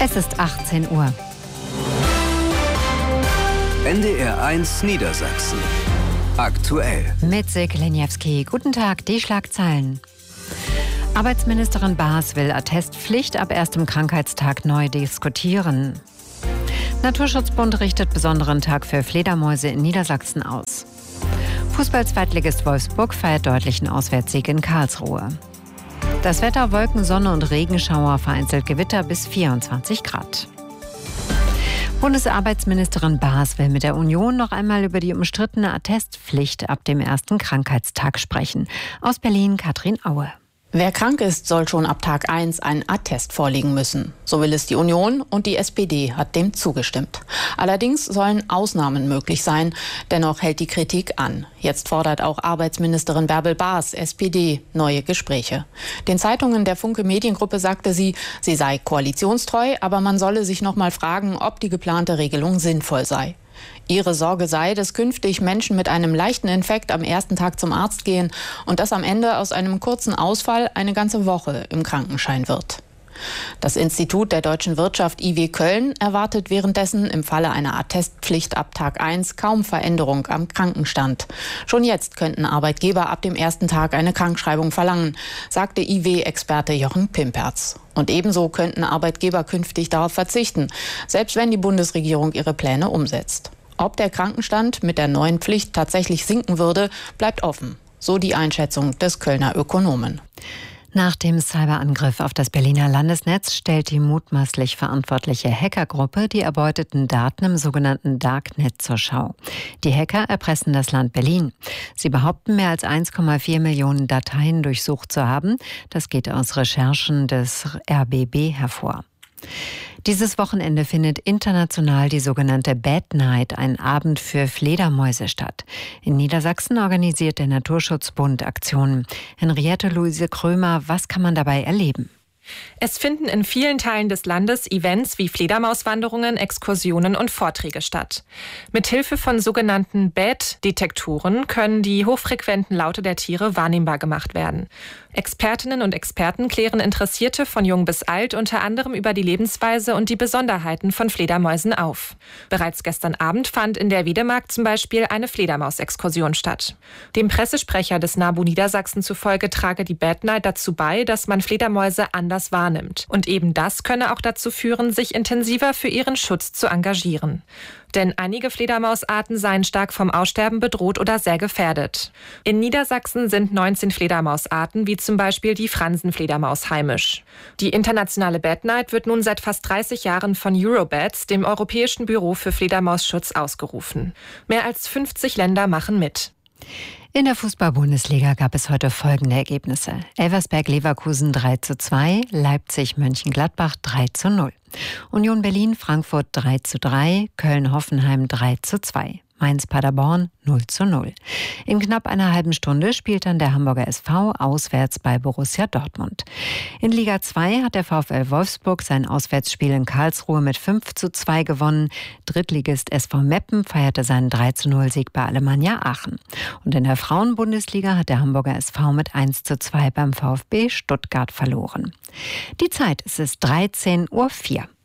Es ist 18 Uhr. NDR 1 Niedersachsen. Aktuell. Mit Silke Leniewski. Guten Tag, die Schlagzeilen. Arbeitsministerin Baas will Attestpflicht ab erstem Krankheitstag neu diskutieren. Naturschutzbund richtet besonderen Tag für Fledermäuse in Niedersachsen aus. Fußball-Zweitligist Wolfsburg feiert deutlichen Auswärtssieg in Karlsruhe. Das Wetter: Wolken, Sonne und Regenschauer, vereinzelt Gewitter bis 24 Grad. Bundesarbeitsministerin Baas will mit der Union noch einmal über die umstrittene Attestpflicht ab dem ersten Krankheitstag sprechen. Aus Berlin Katrin Aue. Wer krank ist, soll schon ab Tag 1 einen Attest vorlegen müssen. So will es die Union, und die SPD hat dem zugestimmt. Allerdings sollen Ausnahmen möglich sein. Dennoch hält die Kritik an. Jetzt fordert auch Arbeitsministerin Bärbel Baas, SPD, neue Gespräche. Den Zeitungen der Funke Mediengruppe sagte sie sei koalitionstreu, aber man solle sich noch mal fragen, ob die geplante Regelung sinnvoll sei. Ihre Sorge sei, dass künftig Menschen mit einem leichten Infekt am ersten Tag zum Arzt gehen und dass am Ende aus einem kurzen Ausfall eine ganze Woche im Krankenschein wird. Das Institut der deutschen Wirtschaft IW Köln erwartet währenddessen im Falle einer Attestpflicht ab Tag 1 kaum Veränderung am Krankenstand. Schon jetzt könnten Arbeitgeber ab dem ersten Tag eine Krankschreibung verlangen, sagte IW-Experte Jochen Pimperz. Und ebenso könnten Arbeitgeber künftig darauf verzichten, selbst wenn die Bundesregierung ihre Pläne umsetzt. Ob der Krankenstand mit der neuen Pflicht tatsächlich sinken würde, bleibt offen. So die Einschätzung des Kölner Ökonomen. Nach dem Cyberangriff auf das Berliner Landesnetz stellt die mutmaßlich verantwortliche Hackergruppe die erbeuteten Daten im sogenannten Darknet zur Schau. Die Hacker erpressen das Land Berlin. Sie behaupten, mehr als 1,4 Millionen Dateien durchsucht zu haben. Das geht aus Recherchen des RBB hervor. Dieses Wochenende findet international die sogenannte Bad Night, ein Abend für Fledermäuse, statt. In Niedersachsen organisiert der Naturschutzbund Aktionen. Henriette Luise Krömer, was kann man dabei erleben? Es finden in vielen Teilen des Landes Events wie Fledermauswanderungen, Exkursionen und Vorträge statt. Mithilfe von sogenannten Bad-Detektoren können die hochfrequenten Laute der Tiere wahrnehmbar gemacht werden. Expertinnen und Experten klären Interessierte von jung bis alt unter anderem über die Lebensweise und die Besonderheiten von Fledermäusen auf. Bereits gestern Abend fand in der Wedemark zum Beispiel eine Fledermausexkursion statt. Dem Pressesprecher des NABU Niedersachsen zufolge trage die Bad Night dazu bei, dass man Fledermäuse anders wahrnimmt. Und eben das könne auch dazu führen, sich intensiver für ihren Schutz zu engagieren. Denn einige Fledermausarten seien stark vom Aussterben bedroht oder sehr gefährdet. In Niedersachsen sind 19 Fledermausarten, wie zum Beispiel die Fransenfledermaus, heimisch. Die internationale Bad Night wird nun seit fast 30 Jahren von Eurobats, dem Europäischen Büro für Fledermausschutz, ausgerufen. Mehr als 50 Länder machen mit. In der Fußball-Bundesliga gab es heute folgende Ergebnisse: Elversberg-Leverkusen 3:2, Leipzig-Mönchengladbach 3:0, Union Berlin-Frankfurt 3:3, Köln-Hoffenheim 3:2. Mainz-Paderborn 0:0. In knapp einer halben Stunde spielt dann der Hamburger SV auswärts bei Borussia Dortmund. In Liga 2 hat der VfL Wolfsburg sein Auswärtsspiel in Karlsruhe mit 5:2 gewonnen. Drittligist SV Meppen feierte seinen 3:0-Sieg bei Alemannia Aachen. Und in der Frauen-Bundesliga hat der Hamburger SV mit 1:2 beim VfB Stuttgart verloren. Die Zeit ist 13:04 Uhr.